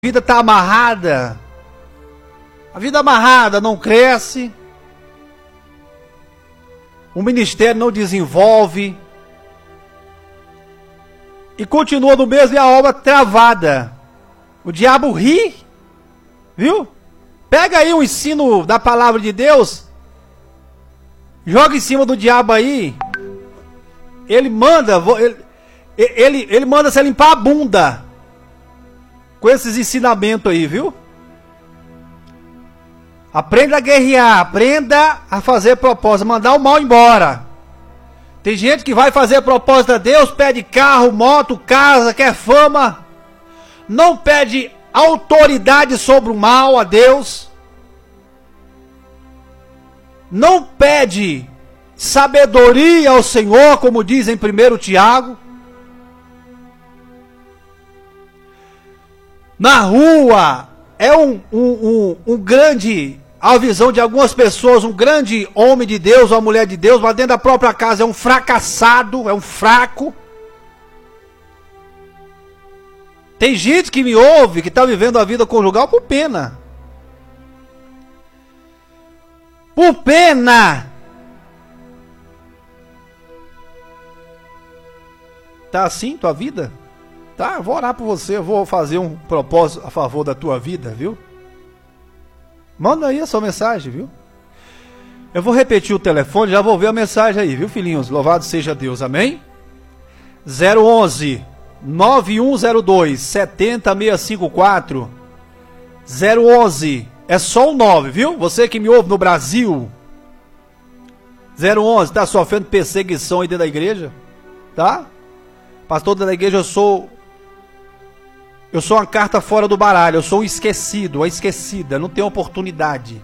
vida está amarrada, a vida amarrada não cresce, o ministério não desenvolve e continua no mesmo e a obra travada. O diabo ri, viu? Pega aí o ensino da palavra de Deus, joga em cima do diabo aí, ele manda você limpar a bunda com esses ensinamentos aí, viu? Aprenda a guerrear, aprenda a fazer propósito, mandar o mal embora. Tem gente que vai fazer propósito a Deus, pede carro, moto, casa, quer fama, não pede autoridade sobre o mal a Deus, não pede sabedoria ao Senhor, como diz em 1 Tiago. Na rua é um grande, a visão de algumas pessoas, um grande homem de Deus, uma mulher de Deus, mas dentro da própria casa é um fracassado, é um fraco. Tem gente que me ouve, que está vivendo a vida conjugal por pena. Por pena. Tá assim tua vida? Tá, eu vou orar por você, eu vou fazer um propósito a favor da tua vida, viu? Manda aí a sua mensagem, viu? Eu vou repetir o telefone, já vou ver a mensagem aí, viu, filhinhos? Louvado seja Deus, amém? 011 9102 70654 011, é só o 9, viu? Você que me ouve no Brasil, 011, tá sofrendo perseguição aí dentro da igreja, tá? Pastor da igreja, eu sou uma carta fora do baralho, eu sou um esquecido, uma esquecida, não tenho oportunidade.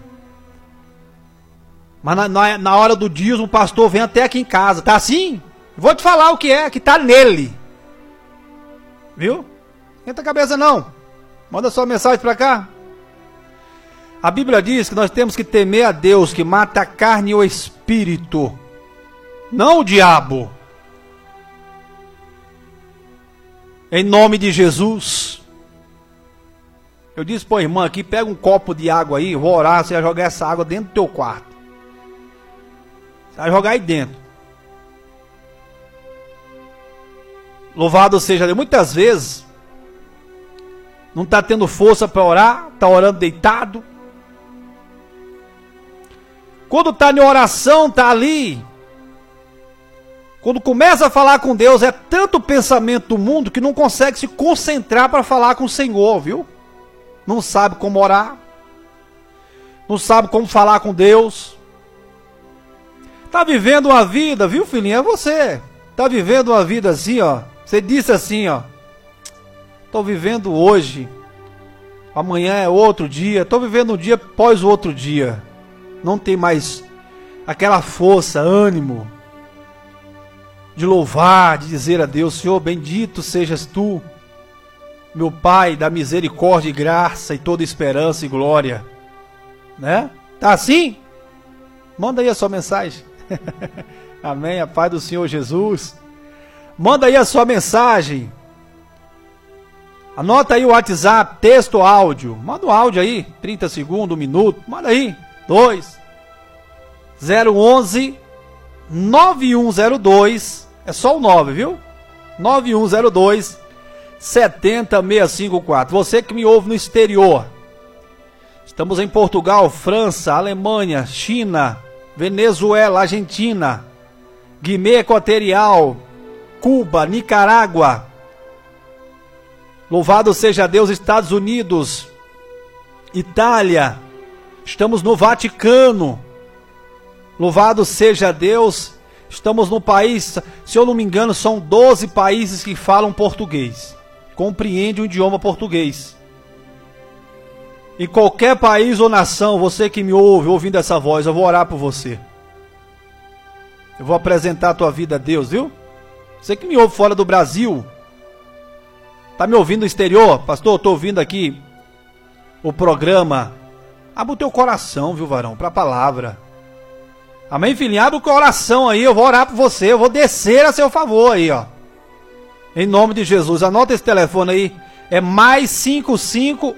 Mas na hora do dízimo, o pastor vem até aqui em casa, tá assim? Vou te falar o que é, que tá nele. Viu? Esquenta a cabeça não. Manda sua mensagem pra cá. A Bíblia diz que nós temos que temer a Deus, que mata a carne e o espírito, não o diabo. Em nome de Jesus. Eu disse para a irmã aqui, pega um copo de água aí, eu vou orar, você vai jogar essa água dentro do teu quarto. Você vai jogar aí dentro. Louvado seja Deus. Muitas vezes, não está tendo força para orar, está orando deitado. Quando está em oração, está ali. Quando começa a falar com Deus, é tanto pensamento do mundo que não consegue se concentrar para falar com o Senhor, viu? Não sabe como orar, não sabe como falar com Deus. Está vivendo uma vida, viu, filhinho? É você. Está vivendo uma vida assim, ó. Você disse assim, ó. Estou vivendo hoje, amanhã é outro dia. Estou vivendo um dia após o outro dia. Não tem mais aquela força, ânimo de louvar, de dizer a Deus: Senhor, bendito sejas tu, meu Pai da misericórdia e graça e toda esperança e glória, né? Tá assim? Manda aí a sua mensagem. Amém, a paz do Senhor Jesus. Manda aí a sua mensagem. Anota aí o WhatsApp, texto ou áudio. Manda o áudio aí, 30 segundos, 1 minuto. Manda aí, 011 9102, é só o 9, viu? 9102 70654. Você que me ouve no exterior, estamos em Portugal, França, Alemanha, China, Venezuela, Argentina, Guiné Equatorial, Cuba, Nicarágua. Louvado seja Deus, Estados Unidos, Itália, estamos no Vaticano. Louvado seja Deus, estamos no país, se eu não me engano, são 12 países que falam português, compreendem o idioma português. Em qualquer país ou nação, você que me ouve, ouvindo essa voz, eu vou orar por você. Eu vou apresentar a tua vida a Deus, viu? Você que me ouve fora do Brasil, tá me ouvindo no exterior? Pastor, eu estou ouvindo aqui o programa. Abre o teu coração, viu, varão, para a palavra. Amém, filhinho? Abre o coração aí, eu vou orar por você, eu vou descer a seu favor aí, ó. Em nome de Jesus, anota esse telefone aí, É mais 55